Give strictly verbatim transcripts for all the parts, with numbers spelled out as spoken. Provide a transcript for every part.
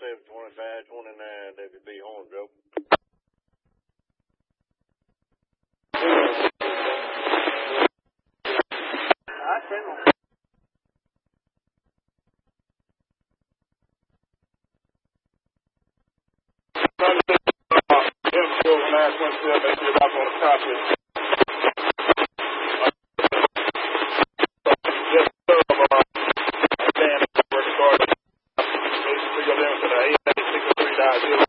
seven twenty-five twenty-nine, W B Hornville. Alright, General. nine twenty-seven, they get up on the cockpit. Just serve, uh, Dan, we're starting. We go down to the eight eight six three dot zero.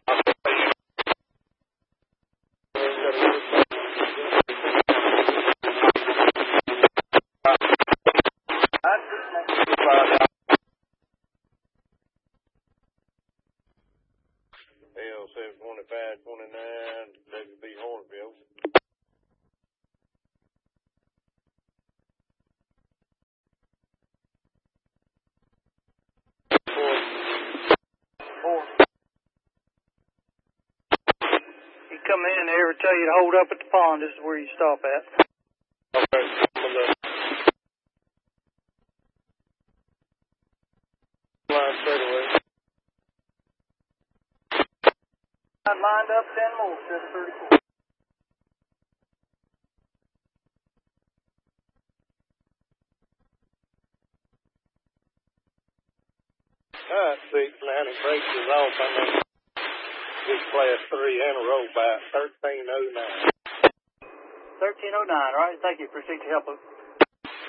L seven twenty-five twenty-nine, W B Hornville. Four. Four. You come in and they ever tell you to hold up at the pond, this is where you stop at. Okay. Line straight away. I lined up ten more, seven thirty-four. Alright, six, landing brakes is off. I mean, this class three and a roll by thirteen oh nine. thirteen oh nine, alright, thank you, appreciate your help.